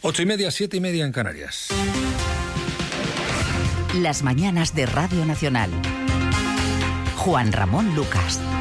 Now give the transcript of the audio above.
8:30, 7:30 en Canarias. Las mañanas de Radio Nacional. Juan Ramón Lucas.